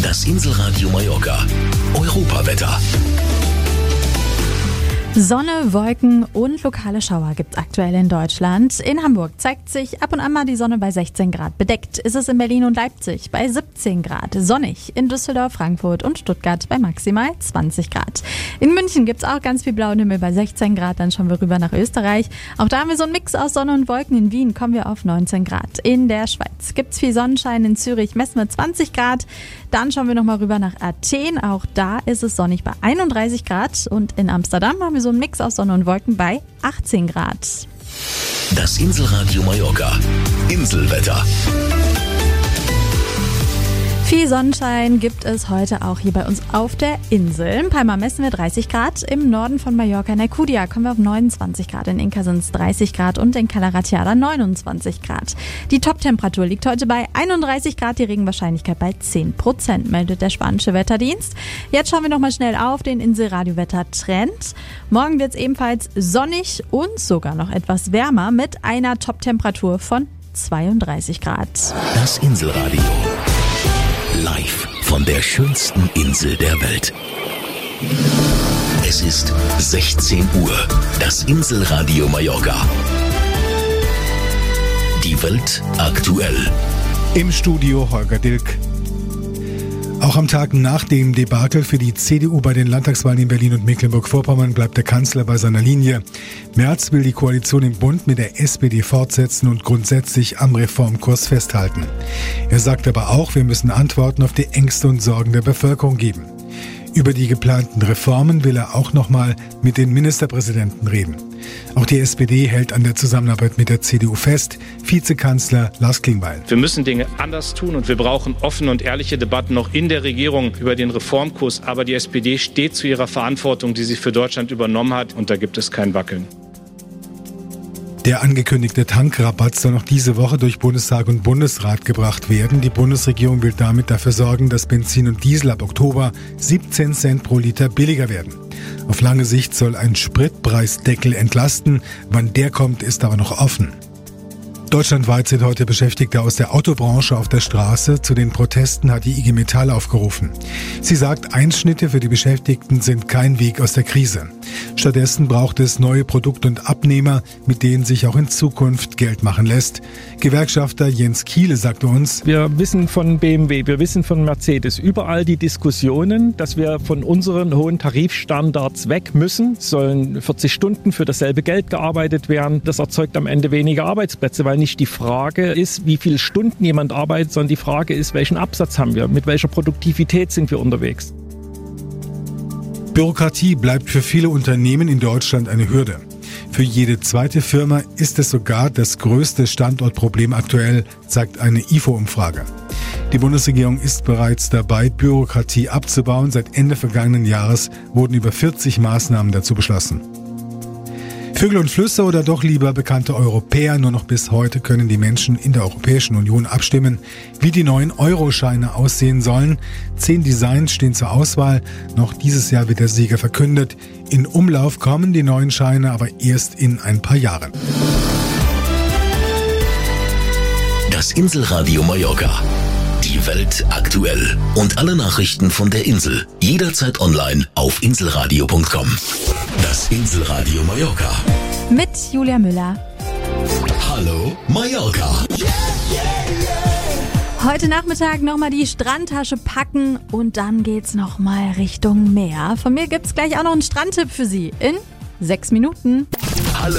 Das Inselradio Mallorca. Europawetter. Sonne, Wolken und lokale Schauer gibt's aktuell in Deutschland. In Hamburg zeigt sich ab und an mal die Sonne bei 16 Grad. Bedeckt ist es in Berlin und Leipzig bei 17 Grad. Sonnig in Düsseldorf, Frankfurt und Stuttgart bei maximal 20 Grad. In München gibt's auch ganz viel blauen Himmel bei 16 Grad. Dann schauen wir rüber nach Österreich. Auch da haben wir so einen Mix aus Sonne und Wolken. In Wien kommen wir auf 19 Grad. In der Schweiz gibt's viel Sonnenschein. In Zürich messen wir 20 Grad. Dann schauen wir nochmal rüber nach Athen. Auch da ist es sonnig bei 31 Grad. Und in Amsterdam haben wir so einen Mix aus Sonne und Wolken bei 18 Grad. Das Inselradio Mallorca. Inselwetter. Viel Sonnenschein gibt es heute auch hier bei uns auf der Insel. In Palma messen wir 30 Grad, im Norden von Mallorca in Alcudia kommen wir auf 29 Grad, in Inca sind es 30 Grad und in Cala Ratjada 29 Grad. Die Top-Temperatur liegt heute bei 31 Grad, die Regenwahrscheinlichkeit bei 10%, meldet der spanische Wetterdienst. Jetzt schauen wir nochmal schnell auf den Inselradio-Wetter-Trend. Morgen wird es ebenfalls sonnig und sogar noch etwas wärmer mit einer Top-Temperatur von 32 Grad. Das Inselradio. Live von der schönsten Insel der Welt. Es ist 16 Uhr. Das Inselradio Mallorca. Die Welt aktuell. Im Studio Holger Dilk. Auch am Tag nach dem Debakel für die CDU bei den Landtagswahlen in Berlin und Mecklenburg-Vorpommern bleibt der Kanzler bei seiner Linie. Merz will die Koalition im Bund mit der SPD fortsetzen und grundsätzlich am Reformkurs festhalten. Er sagt aber auch, wir müssen Antworten auf die Ängste und Sorgen der Bevölkerung geben. Über die geplanten Reformen will er auch nochmal mit den Ministerpräsidenten reden. Auch die SPD hält an der Zusammenarbeit mit der CDU fest. Vizekanzler Lars Klingbeil. Wir müssen Dinge anders tun und wir brauchen offene und ehrliche Debatten noch in der Regierung über den Reformkurs. Aber die SPD steht zu ihrer Verantwortung, die sie für Deutschland übernommen hat, und da gibt es kein Wackeln. Der angekündigte Tankrabatt soll noch diese Woche durch Bundestag und Bundesrat gebracht werden. Die Bundesregierung will damit dafür sorgen, dass Benzin und Diesel ab Oktober 17 Cent pro Liter billiger werden. Auf lange Sicht soll ein Spritpreisdeckel entlasten. Wann der kommt, ist aber noch offen. Deutschlandweit sind heute Beschäftigte aus der Autobranche auf der Straße. Zu den Protesten hat die IG Metall aufgerufen. Sie sagt, Einschnitte für die Beschäftigten sind kein Weg aus der Krise. Stattdessen braucht es neue Produkte und Abnehmer, mit denen sich auch in Zukunft Geld machen lässt. Gewerkschafter Jens Kiele sagte uns: Wir wissen von BMW, wir wissen von Mercedes, überall die Diskussionen, dass wir von unseren hohen Tarifstandards weg müssen. Es sollen 40 Stunden für dasselbe Geld gearbeitet werden. Das erzeugt am Ende weniger Arbeitsplätze, weil nicht die Frage ist, wie viele Stunden jemand arbeitet, sondern die Frage ist, welchen Absatz haben wir, mit welcher Produktivität sind wir unterwegs. Bürokratie bleibt für viele Unternehmen in Deutschland eine Hürde. Für jede zweite Firma ist es sogar das größte Standortproblem aktuell, sagt eine IFO-Umfrage. Die Bundesregierung ist bereits dabei, Bürokratie abzubauen. Seit Ende vergangenen Jahres wurden über 40 Maßnahmen dazu beschlossen. Vögel und Flüsse oder doch lieber bekannte Europäer? Nur noch bis heute können die Menschen in der Europäischen Union abstimmen, wie die neuen Euro-Scheine aussehen sollen. 10 Designs stehen zur Auswahl. Noch dieses Jahr wird der Sieger verkündet. In Umlauf kommen die neuen Scheine aber erst in ein paar Jahren. Das Inselradio Mallorca. Die Welt aktuell. Und alle Nachrichten von der Insel. Jederzeit online auf inselradio.com. Das Inselradio Mallorca. Mit Julia Müller. Hallo Mallorca. Heute Nachmittag nochmal die Strandtasche packen und dann geht's nochmal Richtung Meer. Von mir gibt's gleich auch noch einen Strandtipp für Sie in 6 Minuten.